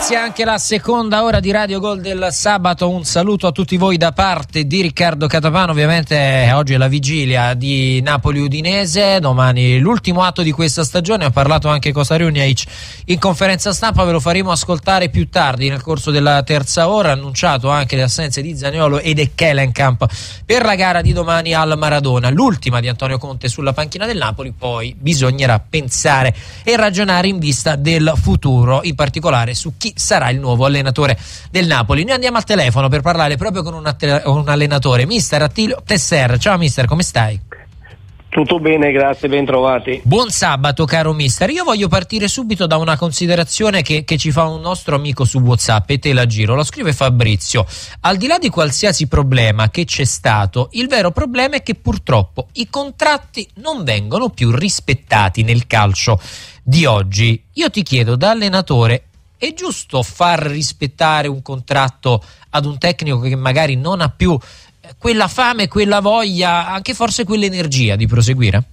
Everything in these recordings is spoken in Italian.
Inizia anche la seconda ora di Radio Gol del sabato. Un saluto a tutti voi da parte di Riccardo Catapano. Ovviamente oggi è la vigilia di Napoli-Udinese, domani l'ultimo atto di questa stagione. Ha parlato anche Kosariuniaic in conferenza stampa, ve lo faremo ascoltare più tardi nel corso della terza ora. Ha annunciato anche le assenze di Zaniolo ed Ekkelenkamp per la gara di domani al Maradona, l'ultima di Antonio Conte sulla panchina del Napoli. Poi bisognerà pensare e ragionare in vista del futuro, in particolare su chi sarà il nuovo allenatore del Napoli. Noi andiamo al telefono per parlare proprio con un allenatore, mister Attilio Tesser. Ciao mister, come stai? Tutto bene, grazie, ben trovati. Buon sabato caro mister. Io voglio partire subito da una considerazione che ci fa un nostro amico su WhatsApp e te la giro. Lo scrive Fabrizio: al di là di qualsiasi problema che c'è stato, il vero problema è che purtroppo i contratti non vengono più rispettati nel calcio di oggi. Io ti chiedo, da allenatore, è giusto far rispettare un contratto ad un tecnico che magari non ha più quella fame, quella voglia, anche forse quell'energia di proseguire?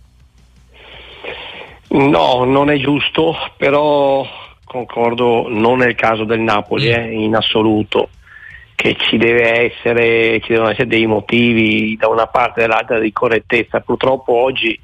No, non è giusto, però concordo, non è il caso del Napoli, in assoluto, che ci devono essere dei motivi da una parte e dall'altra di correttezza. Purtroppo oggi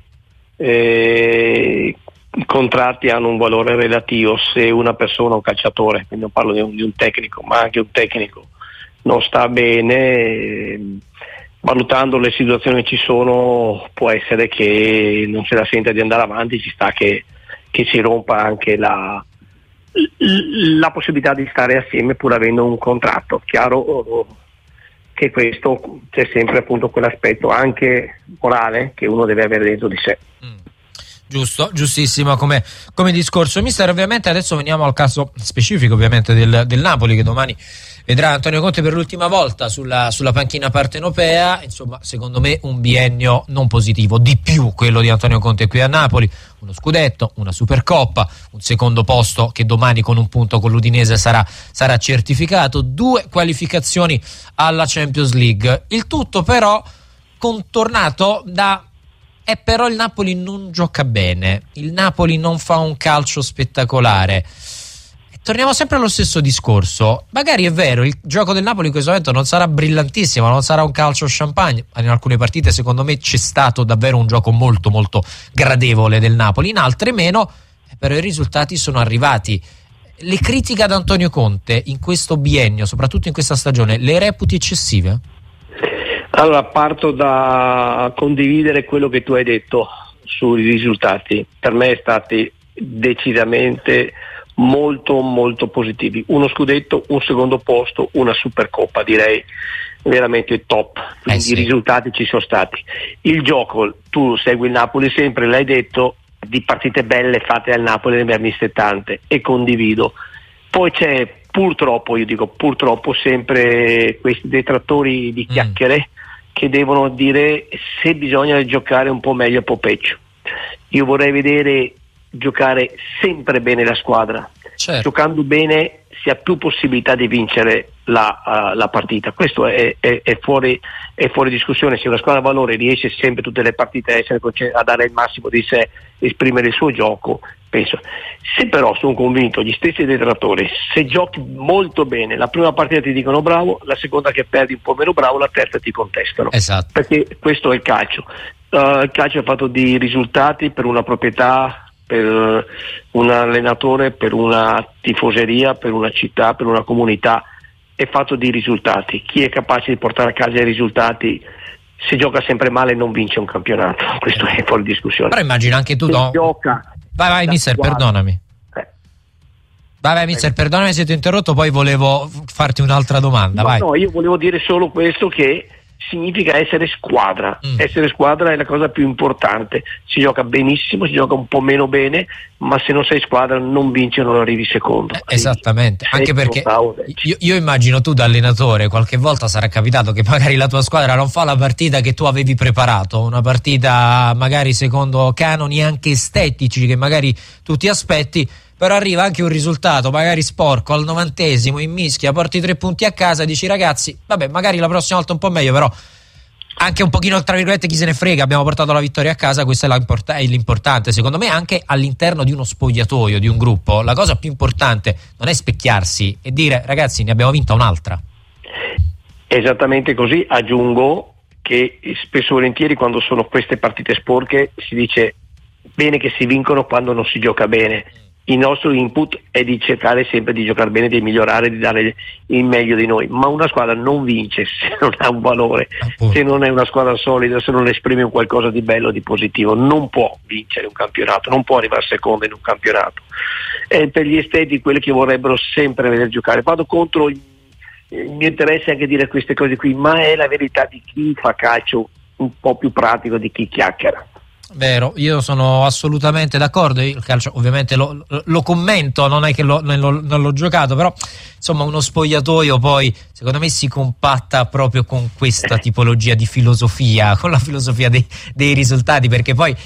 i contratti hanno un valore relativo. Se una persona, un calciatore, quindi non parlo di un tecnico, ma anche un tecnico, non sta bene, valutando le situazioni che ci sono, può essere che non se la senta di andare avanti, ci sta che si rompa anche la possibilità di stare assieme pur avendo un contratto. Chiaro che questo c'è sempre appunto quell'aspetto anche morale che uno deve avere dentro di sé. Giusto, giustissimo come discorso. Mister, ovviamente adesso veniamo al caso specifico ovviamente del Napoli, che domani vedrà Antonio Conte per l'ultima volta sulla panchina partenopea. Insomma, secondo me un biennio non positivo, di più quello di Antonio Conte qui a Napoli. Uno scudetto, una Supercoppa, un secondo posto che domani con un punto con l'Udinese sarà certificato, 2 qualificazioni alla Champions League. Il tutto però contornato da però il Napoli non gioca bene, il Napoli non fa un calcio spettacolare. Torniamo sempre allo stesso discorso. Magari è vero, il gioco del Napoli in questo momento non sarà brillantissimo, non sarà un calcio champagne. In alcune partite secondo me c'è stato davvero un gioco molto molto gradevole del Napoli, in altre meno, però i risultati sono arrivati. Le critiche ad Antonio Conte in questo biennio, soprattutto in questa stagione, le reputi eccessive? Allora, parto da condividere quello che tu hai detto sui risultati. Per me stati decisamente molto molto positivi. Uno scudetto, un secondo posto, una Supercoppa, direi veramente top. Quindi sì. I risultati ci sono stati. Il gioco, tu segui il Napoli sempre, l'hai detto, di partite belle fatte al Napoli ne abbiamo viste tante e condivido. Poi c'è purtroppo sempre questi detrattori di chiacchiere che devono dire se bisogna giocare un po' meglio, un po' peggio. Io vorrei vedere giocare sempre bene la squadra. Certo. Giocando bene si ha più possibilità di vincere la partita. Questo è fuori discussione. Se una squadra a valore riesce sempre tutte le partite a dare il massimo di sé, esprimere il suo gioco, penso. Se però sono convinto, gli stessi detrattori, se giochi molto bene la prima partita ti dicono bravo, la seconda che perdi un po' meno bravo, la terza ti contestano. Esatto. Perché questo è il calcio. Il calcio è fatto di risultati, per una proprietà, per un allenatore, per una tifoseria, per una città, per una comunità, è fatto di risultati. Chi è capace di portare a casa i risultati, se gioca sempre male non vince un campionato. Questo è fuori discussione. Però immagino anche tu, no? Vai mister, perdonami. Vai mister, perdonami se ti ho interrotto, poi volevo farti un'altra domanda. Vai. No, io volevo dire solo questo, che significa essere squadra. Essere squadra è la cosa più importante. Si gioca benissimo, si gioca un po' meno bene, ma se non sei squadra non vinci, non arrivi secondo. Esattamente, anche perché io immagino tu da allenatore qualche volta sarà capitato che magari la tua squadra non fa la partita che tu avevi preparato, una partita magari secondo canoni anche estetici che magari tu ti aspetti, però arriva anche un risultato magari sporco al 90esimo, in mischia, porti 3 punti a casa e dici ragazzi vabbè magari la prossima volta un po' meglio, però anche un pochino tra virgolette chi se ne frega, abbiamo portato la vittoria a casa, questo è l'importante secondo me. Anche all'interno di uno spogliatoio, di un gruppo, la cosa più importante non è specchiarsi e dire ragazzi ne abbiamo vinta un'altra. Esattamente così. Aggiungo che spesso e volentieri quando sono queste partite sporche si dice bene che si vincono quando non si gioca bene. Il nostro input è di cercare sempre di giocare bene, di migliorare, di dare il meglio di noi, ma una squadra non vince se non ha un valore, se non è una squadra solida, se non esprime un qualcosa di bello, di positivo. Non può vincere un campionato, non può arrivare secondo in un campionato. E per gli esteti, quelli che vorrebbero sempre vedere giocare, vado contro il mio interesse anche dire queste cose qui, ma è la verità di chi fa calcio un po' più pratico di chi chiacchiera. Vero, io sono assolutamente d'accordo. Il calcio ovviamente lo commento, non è che non l'ho giocato, però insomma uno spogliatoio poi secondo me si compatta proprio con questa tipologia di filosofia, con la filosofia dei risultati, perché poi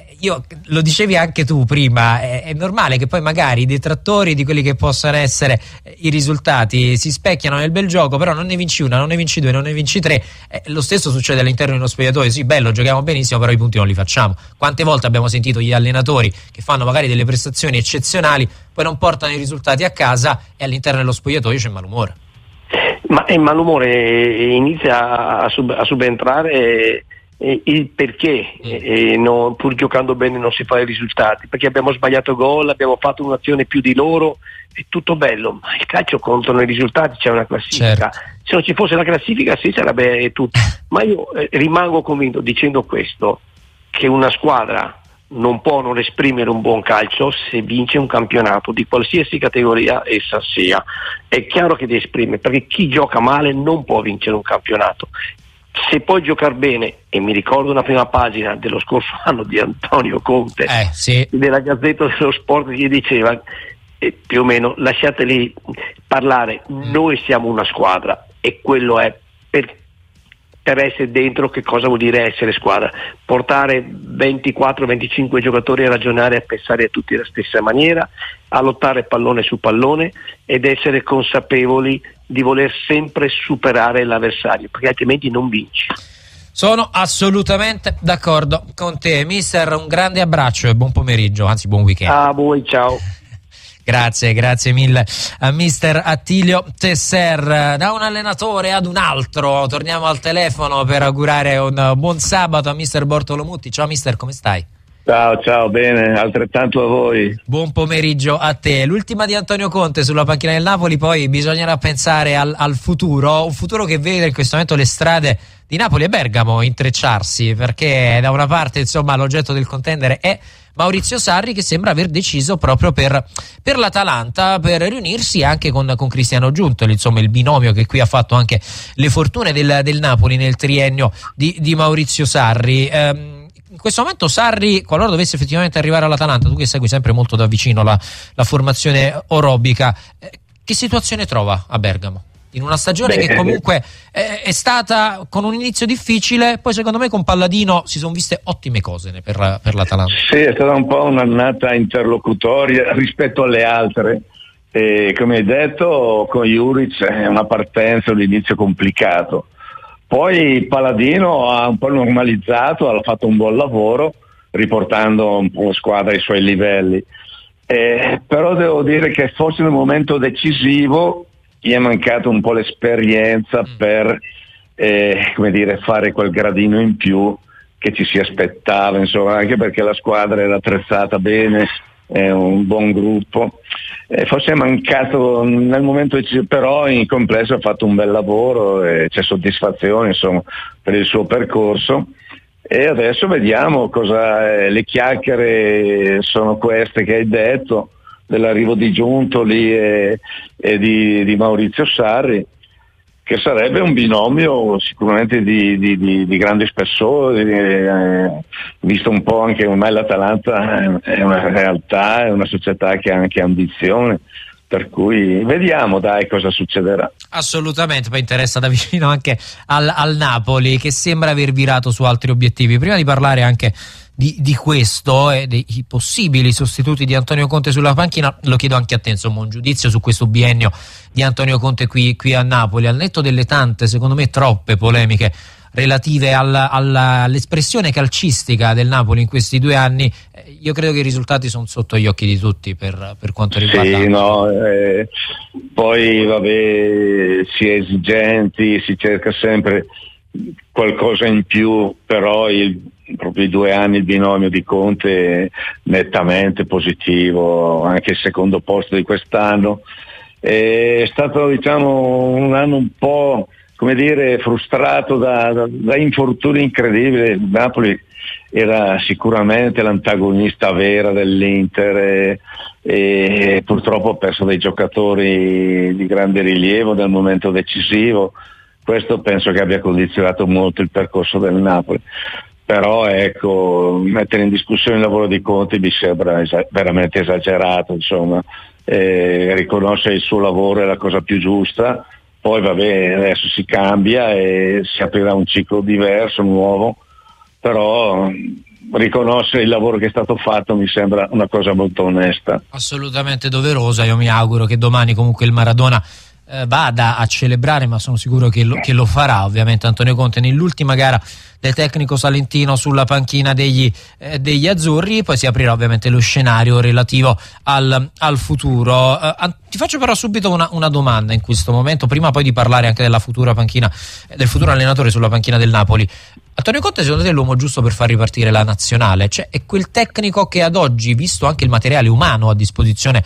lo dicevi anche tu prima, è normale che poi magari i detrattori di quelli che possano essere i risultati si specchiano nel bel gioco, però non ne vinci una, non ne vinci due, non ne vinci tre. Lo stesso succede all'interno di uno spogliatoio. Sì, bello, giochiamo benissimo, però i punti non li facciamo. Quante volte abbiamo sentito gli allenatori che fanno magari delle prestazioni eccezionali, poi non portano i risultati a casa e all'interno dello spogliatoio c'è malumore. Ma il malumore inizia a subentrare il perché pur giocando bene non si fa i risultati, perché abbiamo sbagliato gol, abbiamo fatto un'azione più di loro, è tutto bello, ma il calcio contano i risultati, c'è una classifica. Certo. Se non ci fosse la classifica sì sarebbe tutto, ma io rimango convinto dicendo questo, che una squadra non può non esprimere un buon calcio se vince un campionato di qualsiasi categoria essa sia. È chiaro che deve esprimere, perché chi gioca male non può vincere un campionato. Se puoi giocare bene, e mi ricordo una prima pagina dello scorso anno di Antonio Conte, sì, della Gazzetta dello Sport, che diceva più o meno lasciateli parlare, noi siamo una squadra, e quello è per essere dentro. Che cosa vuol dire essere squadra? Portare 24-25 giocatori a ragionare, a pensare tutti alla stessa maniera, a lottare pallone su pallone ed essere consapevoli di voler sempre superare l'avversario, perché altrimenti non vinci. Sono assolutamente d'accordo con te, mister. Un grande abbraccio e buon pomeriggio, anzi buon weekend. A voi, ciao. Grazie mille a mister Attilio Tesser. Da un allenatore ad un altro torniamo al telefono per augurare un buon sabato a mister Bortolomutti. Ciao mister, come stai? Ciao, bene, altrettanto a voi. Buon pomeriggio a te. L'ultima di Antonio Conte sulla panchina del Napoli, poi bisognerà pensare al futuro, un futuro che vede in questo momento le strade di Napoli e Bergamo intrecciarsi, perché da una parte insomma l'oggetto del contendere è Maurizio Sarri, che sembra aver deciso proprio per l'Atalanta, per riunirsi anche con Cristiano Giuntoli, insomma il binomio che qui ha fatto anche le fortune del Napoli nel triennio di Maurizio Sarri. In questo momento Sarri, qualora dovesse effettivamente arrivare all'Atalanta, tu che segui sempre molto da vicino la formazione orobica, che situazione trova a Bergamo? In una stagione che comunque è stata con un inizio difficile, poi secondo me con Palladino si sono viste ottime cose per l'Atalanta. Sì, è stata un po' un'annata interlocutoria rispetto alle altre, e come hai detto con Juric è una partenza, un inizio complicato. Poi Palladino ha un po' normalizzato, ha fatto un buon lavoro riportando un po' la squadra ai suoi livelli, però devo dire che forse nel momento decisivo gli è mancato un po' l'esperienza per fare quel gradino in più che ci si aspettava, insomma, anche perché la squadra era attrezzata bene, è un buon gruppo, forse è mancato nel momento decisivo, però in complesso ha fatto un bel lavoro e c'è soddisfazione insomma per il suo percorso. E adesso vediamo le chiacchiere sono queste che hai detto, dell'arrivo di Giuntoli e di Maurizio Sarri, che sarebbe un binomio sicuramente di grande spessore, visto un po' anche ormai l'Atalanta è una realtà, è una società che ha anche ambizione, per cui vediamo cosa succederà. Assolutamente, poi interessa da vicino anche al Napoli, che sembra aver virato su altri obiettivi. Prima di parlare anche di questo e dei possibili sostituti di Antonio Conte sulla panchina, lo chiedo anche a te, insomma, un giudizio su questo biennio di Antonio Conte qui a Napoli, al netto delle tante, secondo me troppe polemiche relative all'espressione calcistica del Napoli in questi 2 anni, io credo che i risultati sono sotto gli occhi di tutti per quanto riguarda. Sì, no, poi vabbè, si è esigenti, si cerca sempre qualcosa in più, però proprio i 2 anni il binomio di Conte è nettamente positivo, anche il secondo posto di quest'anno. È stato, diciamo, un anno un po', come dire, frustrato da infortuni incredibili. Il Napoli era sicuramente l'antagonista vera dell'Inter e purtroppo ha perso dei giocatori di grande rilievo nel momento decisivo. Questo penso che abbia condizionato molto il percorso del Napoli, però ecco, mettere in discussione il lavoro di Conte mi sembra veramente esagerato, insomma. Riconoscere il suo lavoro è la cosa più giusta, poi vabbè, adesso si cambia e si aprirà un ciclo diverso, nuovo, però riconoscere il lavoro che è stato fatto mi sembra una cosa molto onesta. Assolutamente doverosa. Io mi auguro che domani comunque il Maradona vada a celebrare, ma sono sicuro che lo farà ovviamente Antonio Conte nell'ultima gara del tecnico salentino sulla panchina degli azzurri. Poi si aprirà ovviamente lo scenario relativo al futuro. Ti faccio però subito una domanda in questo momento, prima poi di parlare anche della futura panchina, del futuro allenatore sulla panchina del Napoli. Antonio Conte secondo te è l'uomo giusto per far ripartire la nazionale? Cioè è quel tecnico che ad oggi, visto anche il materiale umano a disposizione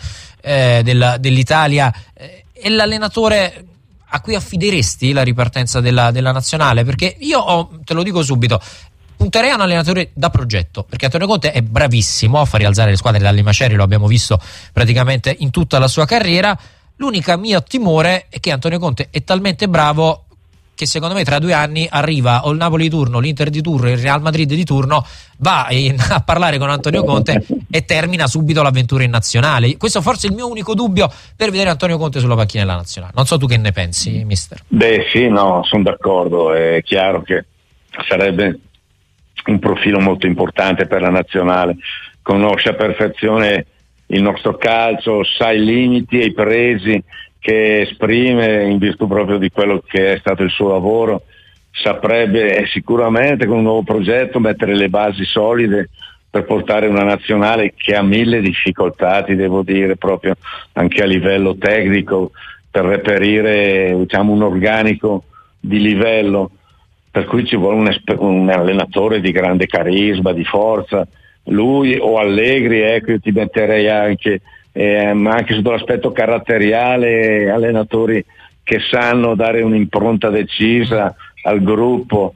dell'Italia, è l'allenatore a cui affideresti la ripartenza della nazionale? Perché io te lo dico subito, punterei a un allenatore da progetto, perché Antonio Conte è bravissimo a far rialzare le squadre dalle macerie, lo abbiamo visto praticamente in tutta la sua carriera. L'unica mio timore è che Antonio Conte è talmente bravo che secondo me tra 2 anni arriva o il Napoli di turno, l'Inter di turno, il Real Madrid di turno, va a parlare con Antonio Conte e termina subito l'avventura in nazionale. Questo forse è il mio unico dubbio per vedere Antonio Conte sulla panchina della nazionale. Non so tu che ne pensi, mister. Beh sì, no, sono d'accordo, è chiaro che sarebbe un profilo molto importante per la nazionale, conosce a perfezione il nostro calcio, sa i limiti e i presi che esprime in virtù proprio di quello che è stato il suo lavoro. Saprebbe sicuramente con un nuovo progetto mettere le basi solide per portare una nazionale che ha 1000 difficoltà, ti devo dire, proprio anche a livello tecnico, per reperire, diciamo, un organico di livello, per cui ci vuole un allenatore di grande carisma, di forza. Lui o Allegri, ecco, io ti metterei anche ma anche sotto l'aspetto caratteriale, allenatori che sanno dare un'impronta decisa al gruppo,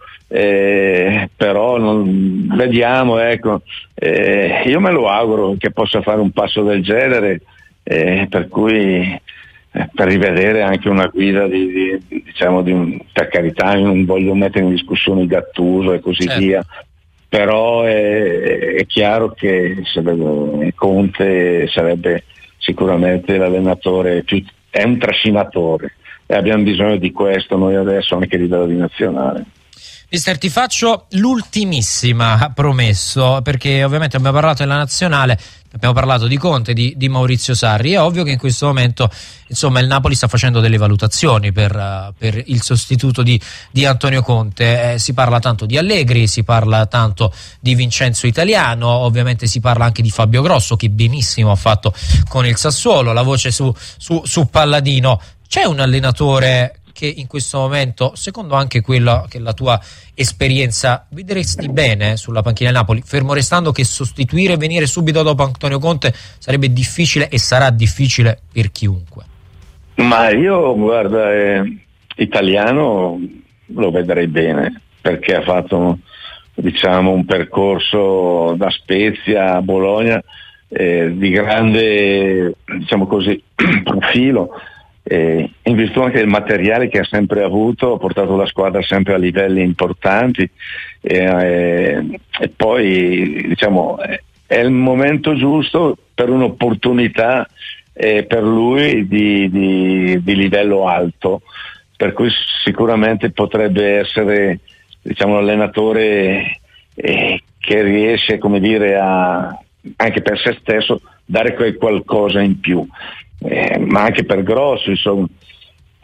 però vediamo, ecco, io me lo auguro che possa fare un passo del genere, per cui per rivedere anche una guida per carità, io non voglio mettere in discussione Gattuso e così via, però è chiaro che Conte sarebbe sicuramente l'allenatore è un trascinatore e abbiamo bisogno di questo noi adesso anche a livello di nazionale. Mister, ti faccio l'ultimissima, promesso, perché ovviamente abbiamo parlato della nazionale, abbiamo parlato di Conte, di Maurizio Sarri. È ovvio che in questo momento, insomma, il Napoli sta facendo delle valutazioni per il sostituto di Antonio Conte. Si parla tanto di Allegri, si parla tanto di Vincenzo Italiano, ovviamente si parla anche di Fabio Grosso, che benissimo ha fatto con il Sassuolo. La voce su Palladino. C'è un allenatore che in questo momento, secondo anche quella che è la tua esperienza, vedresti bene sulla panchina del Napoli, fermo restando che sostituire e venire subito dopo Antonio Conte sarebbe difficile e sarà difficile per chiunque? Ma io, guarda, Italiano lo vedrei bene, perché ha fatto, diciamo, un percorso da Spezia a Bologna di grande, diciamo così, profilo. In virtù anche del materiale che ha sempre avuto, ha portato la squadra sempre a livelli importanti e poi, diciamo, è il momento giusto per un'opportunità per lui di livello alto, per cui sicuramente potrebbe essere, diciamo, un allenatore che riesce, come dire, a anche per se stesso dare qualcosa in più. Ma anche per Grosso, insomma,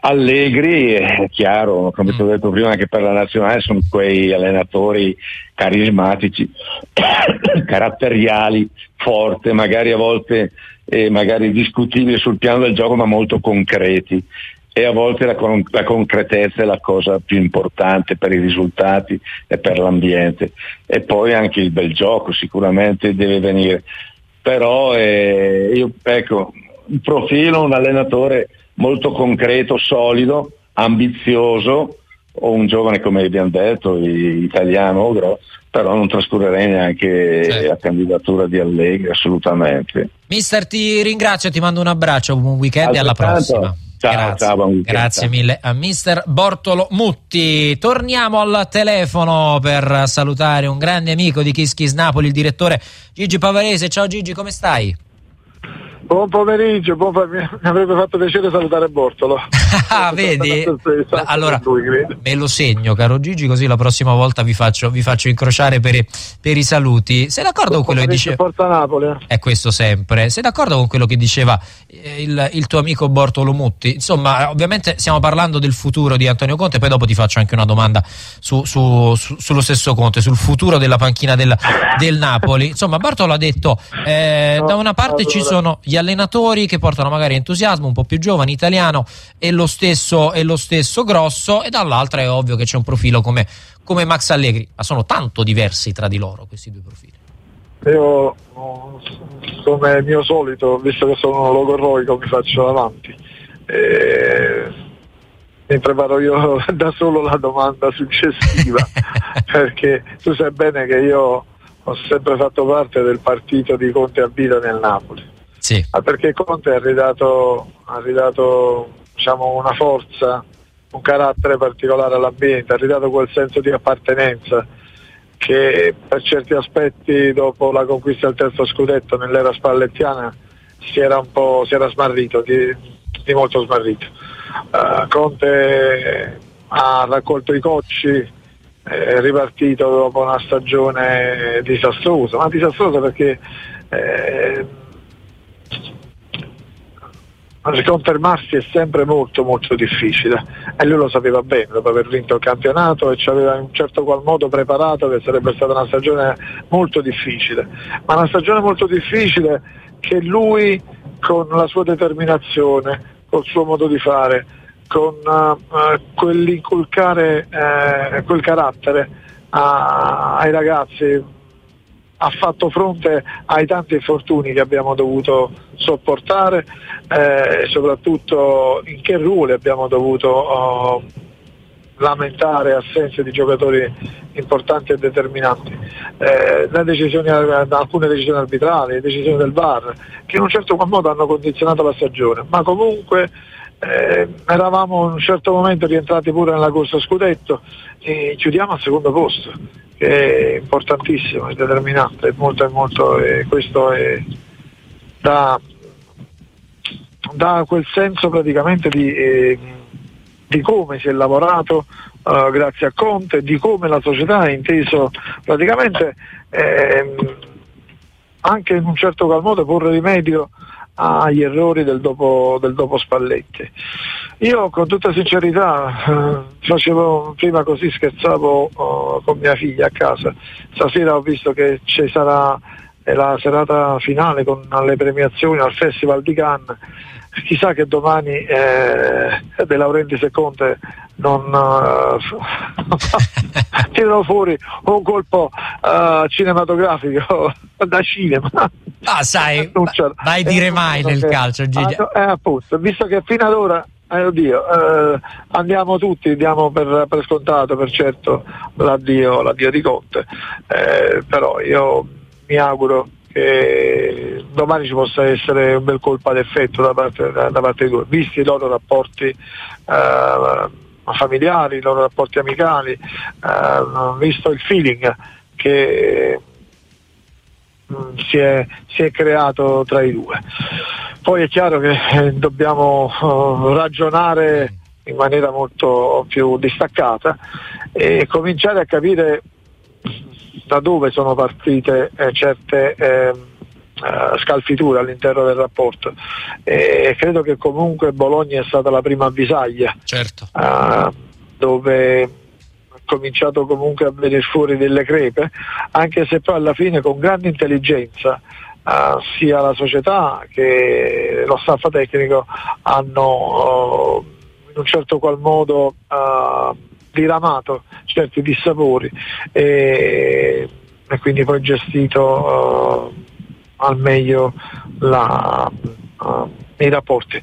Allegri, è chiaro, come ti ho detto prima, anche per la nazionale sono quei allenatori carismatici, caratteriali, forti, magari a volte magari discutibili sul piano del gioco, ma molto concreti. E a volte la concretezza è la cosa più importante per i risultati e per l'ambiente. E poi anche il bel gioco sicuramente deve venire. Però io, ecco, un profilo, un allenatore molto concreto, solido, ambizioso, o un giovane, come abbiamo detto, italiano, però non trascurerei neanche la candidatura di Allegri, assolutamente. Mister, ti ringrazio, ti mando un abbraccio, buon weekend e alla prossima. Ciao, buon weekend. Grazie mille a Mister Bortolo Mutti. Torniamo al telefono per salutare un grande amico di Kiss Kiss Napoli, il direttore Gigi Pavarese. Ciao Gigi, come stai? Buon pomeriggio, mi avrebbe fatto piacere salutare Bortolo. Vedi? Allora me lo segno, caro Gigi, così la prossima volta vi faccio incrociare per i saluti. Sei d'accordo con quello che diceva? Porta Napoli. È questo sempre. Sei d'accordo con quello che diceva il tuo amico Bortolo Mutti? Insomma, ovviamente stiamo parlando del futuro di Antonio Conte, poi dopo ti faccio anche una domanda sullo stesso Conte, sul futuro della panchina del Napoli. Insomma, Bortolo ha detto da una parte ci sono gli allenatori che portano magari entusiasmo, un po' più giovani, italiano, e lo stesso grosso, e dall'altra è ovvio che c'è un profilo come Max Allegri, ma sono tanto diversi tra di loro questi due profili. Io, come mio solito, visto che sono logorroico, mi faccio avanti, mi preparo io da solo la domanda successiva perché tu sai bene che io ho sempre fatto parte del partito di Conte a vita nel Napoli. Sì. Perché Conte ha ridato diciamo una forza, un carattere particolare all'ambiente, ha ridato quel senso di appartenenza che per certi aspetti dopo la conquista del terzo scudetto nell'era spallettiana si era smarrito, di molto smarrito. Conte ha raccolto i cocci, è ripartito dopo una stagione disastrosa perché riconfermarsi è sempre molto molto difficile, e lui lo sapeva bene dopo aver vinto il campionato, e ci aveva in un certo qual modo preparato che sarebbe stata una stagione molto difficile, ma una stagione molto difficile che lui, con la sua determinazione, col suo modo di fare, con quell'inculcare quel carattere ai ragazzi, ha fatto fronte ai tanti infortuni che abbiamo dovuto sopportare, e soprattutto in che ruoli abbiamo dovuto lamentare assenze di giocatori importanti e determinanti, alcune decisioni arbitrali, le decisioni del VAR, che in un certo qual modo hanno condizionato la stagione, ma comunque eravamo in un certo momento rientrati pure nella corsa scudetto e chiudiamo al secondo posto, che è importantissimo, è determinante, è molto, e questo dà quel senso praticamente di come si è lavorato grazie a Conte, di come la società ha inteso praticamente anche in un certo qual modo porre rimedio agli errori del dopo Spalletti. Io con tutta sincerità facevo prima, così scherzavo con mia figlia a casa, stasera ho visto che ci sarà la serata finale con le premiazioni al Festival di Cannes, chissà che domani De Laurentiis e Conte non tirano fuori un colpo cinematografico da cinema. Sai, vai dire mai nel calcio, Gigi. Appunto, visto che fino ad ora diamo per scontato, per certo, l'addio di Conte, però io mi auguro che domani ci possa essere un bel colpo ad effetto da parte dei due, visti i loro rapporti familiari, i loro rapporti amicali, visto il feeling che si è creato tra i due. Poi è chiaro che dobbiamo ragionare in maniera molto più distaccata e cominciare a capire da dove sono partite certe scalfitura all'interno del rapporto, e credo che comunque Bologna è stata la prima avvisaglia, certo, dove è cominciato comunque a venire fuori delle crepe, anche se poi alla fine con grande intelligenza sia la società che lo staff tecnico hanno in un certo qual modo diramato certi dissapori e quindi poi gestito al meglio i rapporti.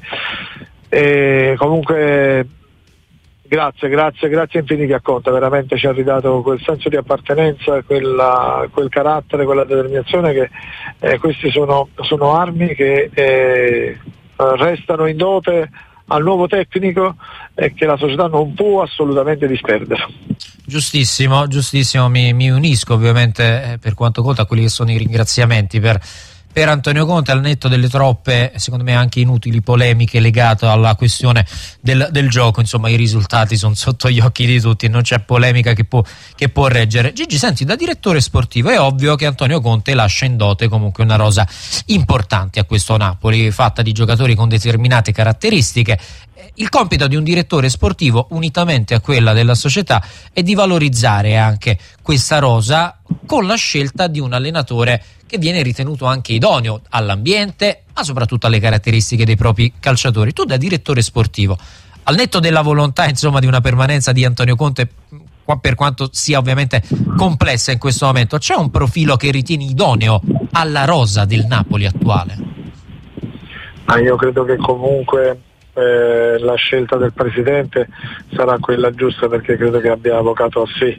Comunque grazie infinite a Conte, veramente ci ha ridato quel senso di appartenenza, quel carattere, quella determinazione che questi sono armi che restano in dote al nuovo tecnico e che la società non può assolutamente disperdere. Giustissimo, mi unisco ovviamente per quanto conta a quelli che sono i ringraziamenti per Antonio Conte, al netto delle troppe, secondo me anche inutili polemiche legate alla questione del gioco. Insomma, i risultati sono sotto gli occhi di tutti e non c'è polemica che può reggere. Gigi, senti, da direttore sportivo è ovvio che Antonio Conte lascia in dote comunque una rosa importante a questo Napoli, fatta di giocatori con determinate caratteristiche. Il compito di un direttore sportivo, unitamente a quella della società, è di valorizzare anche questa rosa con la scelta di un allenatore che viene ritenuto anche idoneo all'ambiente, ma soprattutto alle caratteristiche dei propri calciatori. Tu da direttore sportivo, al netto della volontà insomma di una permanenza di Antonio Conte, per quanto sia ovviamente complessa in questo momento, c'è un profilo che ritieni idoneo alla rosa del Napoli attuale? Io credo che comunque la scelta del presidente sarà quella giusta, perché credo che abbia avvocato a sé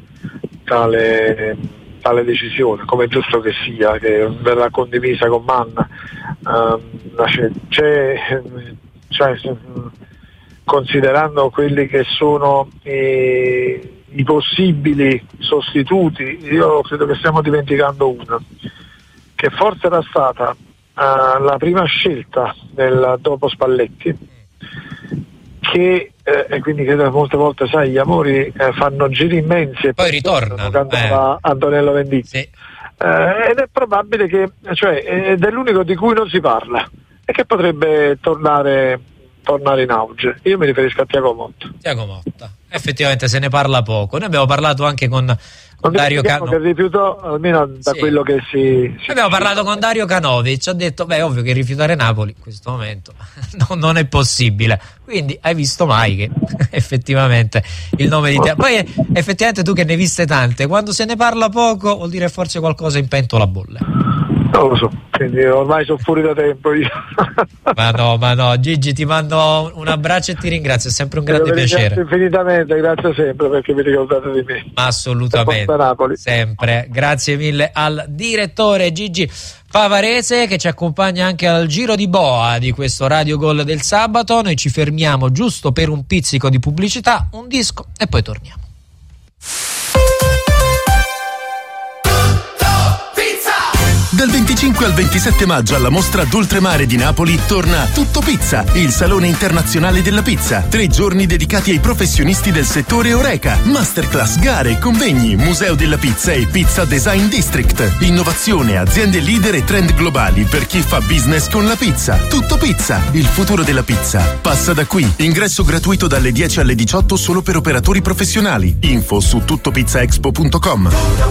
tale decisione, come è giusto che sia, che verrà condivisa con Manna. Considerando quelli che sono i possibili sostituti, io credo che stiamo dimenticando uno, che forse era stata la prima scelta dopo Spalletti, che e quindi credo che molte volte, sai, gli amori fanno giri immensi e poi ritornano, Antonello Venditti, sì. Ed è probabile che, ed è l'unico di cui non si parla e che potrebbe tornare in auge. Io mi riferisco a Thiago Motta. Effettivamente se ne parla poco. Noi abbiamo parlato anche con Dario Canovic, che rifiutò, almeno da quello che abbiamo parlato con Dario Canovic, ha detto è ovvio che rifiutare Napoli in questo momento non è possibile, quindi hai visto mai che effettivamente il nome di te, poi effettivamente tu che ne hai viste tante, quando se ne parla poco vuol dire forse qualcosa in pentola bolle. Non lo so, quindi ormai sono fuori da tempo io. Ma no, Gigi, ti mando un abbraccio e ti ringrazio, è sempre un grande piacere. Grazie infinitamente, grazie sempre perché vi ricordate di me. Assolutamente, sempre. Grazie mille al direttore Gigi Pavarese, che ci accompagna anche al giro di boa di questo Radio Gol del sabato. Noi ci fermiamo giusto per un pizzico di pubblicità, un disco e poi torniamo. Dal 25 al 27 maggio alla mostra d'Oltremare di Napoli torna Tutto Pizza, il salone internazionale della pizza. 3 giorni dedicati ai professionisti del settore Horeca, masterclass, gare, convegni, museo della pizza e Pizza Design District. Innovazione, aziende leader e trend globali per chi fa business con la pizza. Tutto Pizza, il futuro della pizza. Passa da qui. Ingresso gratuito dalle 10 alle 18 solo per operatori professionali. Info su tuttopizzaexpo.com.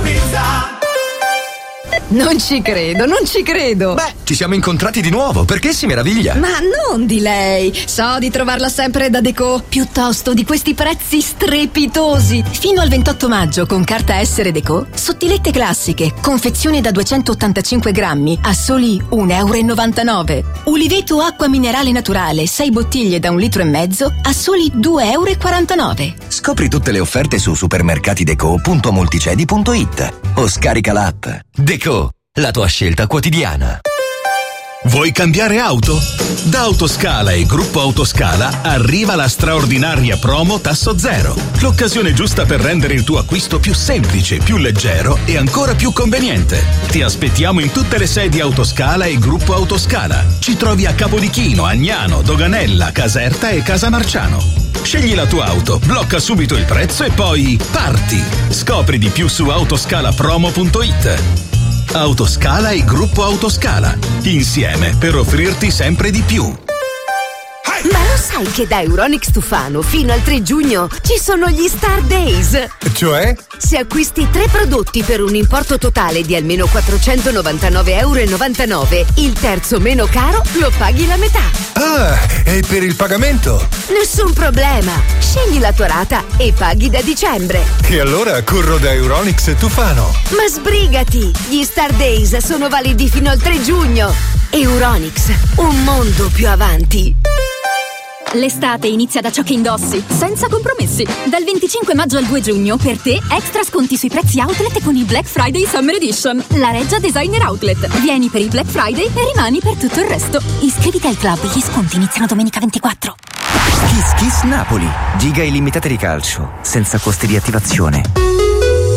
Non ci credo. Beh, ci siamo incontrati di nuovo, perché si meraviglia? Ma non di lei. So di trovarla sempre da Deco, piuttosto di questi prezzi strepitosi. Fino al 28 maggio con carta Essere Deco, sottilette classiche, confezione da 285 grammi a soli €1,99. Uliveto acqua minerale naturale, 6 bottiglie da 1,5 litri a soli €2,49. Scopri tutte le offerte su supermercatideco.multicedi.it o scarica l'app. Deco, la tua scelta quotidiana. Vuoi cambiare auto? Da Autoscala e Gruppo Autoscala arriva la straordinaria promo Tasso Zero. L'occasione giusta per rendere il tuo acquisto più semplice, più leggero e ancora più conveniente. Ti aspettiamo in tutte le sedi Autoscala e Gruppo Autoscala. Ci trovi a Capodichino, Agnano, Doganella, Caserta e Casamarciano. Scegli la tua auto, blocca subito il prezzo e poi parti! Scopri di più su autoscalapromo.it. Autoscala e Gruppo Autoscala. Insieme per offrirti sempre di più. Ma lo sai che da Euronics Tufano fino al 3 giugno ci sono gli Star Days? Cioè? Se acquisti 3 prodotti per un importo totale di almeno 499,99 €, il terzo meno caro lo paghi la metà. Ah, e per il pagamento? Nessun problema. Scegli la tua rata e paghi da dicembre. E allora corro da Euronics Tufano. Ma sbrigati! Gli Star Days sono validi fino al 3 giugno. Euronics, un mondo più avanti. L'estate inizia da ciò che indossi, senza compromessi. Dal 25 maggio al 2 giugno, per te, extra sconti sui prezzi outlet con il Black Friday Summer Edition. La Reggia Designer Outlet. Vieni per il Black Friday e rimani per tutto il resto. Iscriviti al club, gli sconti iniziano domenica 24. Kiss Kiss Napoli. Giga illimitate di calcio, senza costi di attivazione.